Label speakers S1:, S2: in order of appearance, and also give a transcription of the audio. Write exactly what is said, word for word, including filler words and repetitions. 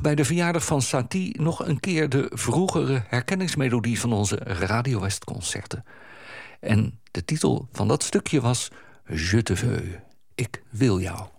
S1: bij de verjaardag van Satie nog een keer de vroegere herkenningsmelodie van onze Radio West-concerten. En de titel van dat stukje was Je te veux, ik wil jou.